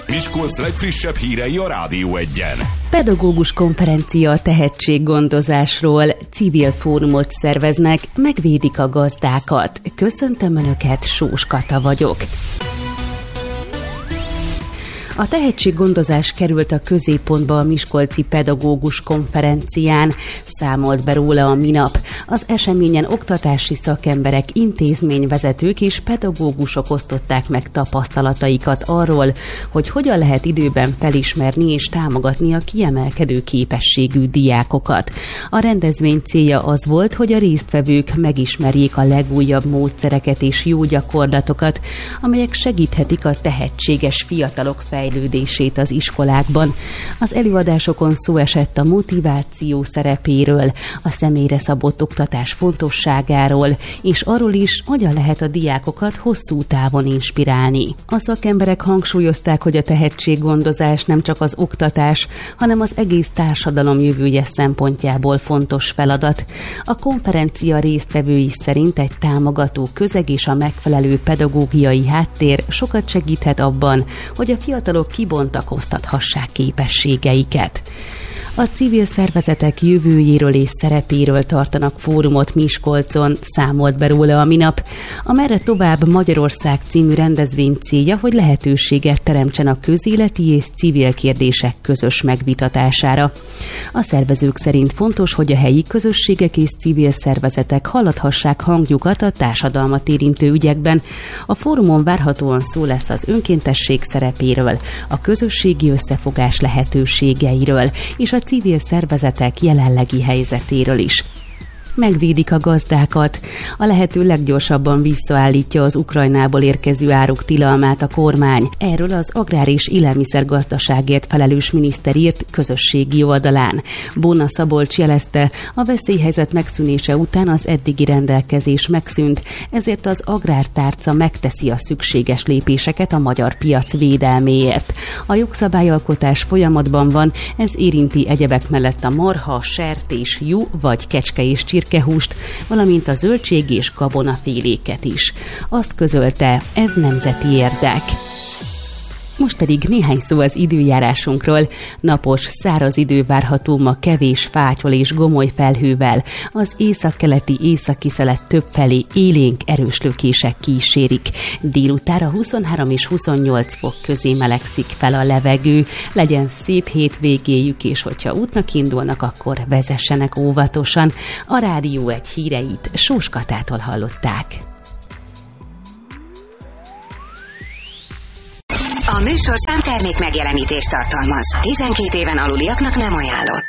Miskolc legfrissebb hírei a Rádió Egyen. Pedagógus konferencia a tehetséggondozásról, civil fórumot szerveznek, megvédik a gazdákat. Köszöntöm Önöket, Sós Kata vagyok. A tehetséggondozás került a középpontba a miskolci pedagógus konferencián, számolt be róla a minap. Az eseményen oktatási szakemberek, intézményvezetők és pedagógusok osztották meg tapasztalataikat arról, hogy hogyan lehet időben felismerni és támogatni a kiemelkedő képességű diákokat. A rendezvény célja az volt, hogy a résztvevők megismerjék a legújabb módszereket és jó gyakorlatokat, amelyek segíthetik a tehetséges fiatalok fejlődését az iskolákban. Az előadásokon szó esett a motiváció szerepéről, a személyre szabott oktatás fontosságáról, és arról is, hogyan lehet a diákokat hosszú távon inspirálni. A szakemberek hangsúlyozták, hogy a tehetséggondozás nem csak az oktatás, hanem az egész társadalom jövője szempontjából fontos feladat. A konferencia résztvevői szerint egy támogató közeg és a megfelelő pedagógiai háttér sokat segíthet abban, hogy a fiatalok kibontakoztathassák képességeiket. A civil szervezetek jövőjéről és szerepéről tartanak fórumot Miskolcon, számolt be róla a minap. A Merre tovább Magyarország című rendezvény célja, hogy lehetőséget teremtsen a közéleti és civil kérdések közös megvitatására. A szervezők szerint fontos, hogy a helyi közösségek és civil szervezetek hallathassák hangjukat a társadalmat érintő ügyekben. A fórumon várhatóan szó lesz az önkéntesség szerepéről, a közösségi összefogás lehetőségeiről és a civil szervezetek jelenlegi helyzetéről is. Megvédik a gazdákat. A lehető leggyorsabban visszaállítja az Ukrajnából érkező áruk tilalmát a kormány. Erről az Agrár- és Élelmiszergazdaságért felelős miniszter írt közösségi oldalán. Bóna Szabolcs jelezte, a veszélyhelyzet megszűnése után az eddigi rendelkezés megszűnt, ezért az agrártárca megteszi a szükséges lépéseket a magyar piac védelméért. A jogszabályalkotás folyamatban van, ez érinti egyebek mellett a marha, sertés, juh vagy kecske és csirkehúst, valamint a zöldség és gabonaféléket is. Azt közölte, ez nemzeti érdek. Most pedig néhány szó az időjárásunkról. Napos, száraz idő várható ma kevés fáttyol és gomoly felhővel. Az északkeleti északi szelet többfelé élénk erős lökések kísérik. Délutánra 23 és 28 fok közé melegszik fel a levegő. Legyen szép hétvégéjük, és hogyha útnak indulnak, akkor vezessenek óvatosan. A Rádió Egy híreit Sós Katától hallották. A műsorszám termék megjelenítést tartalmaz. 12 éven aluliaknak nem ajánlott.